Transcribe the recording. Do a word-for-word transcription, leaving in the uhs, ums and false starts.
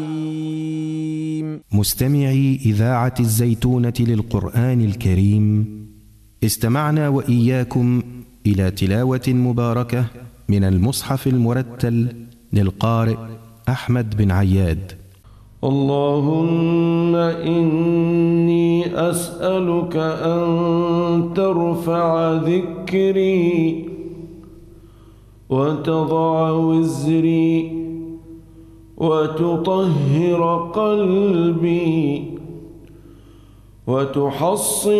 مستمعي إذاعة الزيتونة للقرآن الكريم، استمعنا وإياكم إلى تلاوة مباركة من المصحف المرتل للقارئ أحمد بن عياد. اللهم إني أسألك أن ترفع ذكري وتضع وزري وتطهر قلبي وتحصن